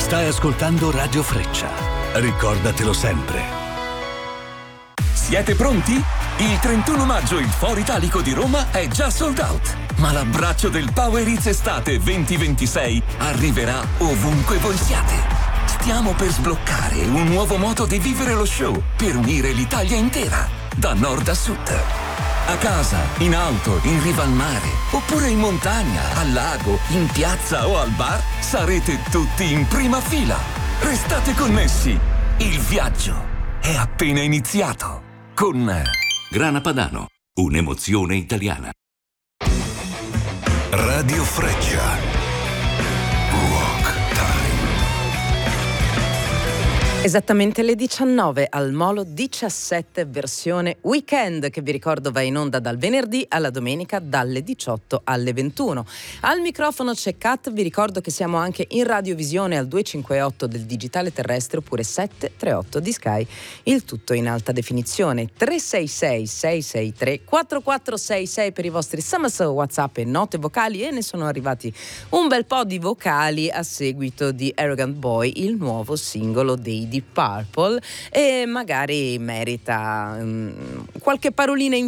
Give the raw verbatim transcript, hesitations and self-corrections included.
Stai ascoltando Radio Freccia. Ricordatelo sempre. Siete pronti? Il trentuno maggio il Foro Italico di Roma è già sold out. Ma l'abbraccio del Power Hits Estate venti ventisei arriverà ovunque voi siate. Stiamo per sbloccare un nuovo modo di vivere lo show per unire l'Italia intera, da nord a sud. A casa, in auto, in riva al mare, oppure in montagna, al lago, in piazza o al bar, sarete tutti in prima fila. Restate connessi. Il viaggio è appena iniziato. Con Grana Padano, un'emozione italiana. Radio Freccia. Rock Time. Esattamente le diciannove al Molo diciassette versione weekend, che vi ricordo va in onda dal venerdì alla domenica dalle diciotto alle ventuno. Al microfono c'è Kat, vi ricordo che siamo anche in radiovisione al duecentocinquantotto del digitale terrestre oppure sette tre otto di Sky, il tutto in alta definizione. Tre sei sei sei sei tre quattro quattro sei sei per i vostri S M S, WhatsApp e note vocali, e ne sono arrivati un bel po' di vocali a seguito di Arrogant Boy, il nuovo singolo dei Deep Purple, e magari merita um, qualche parolina in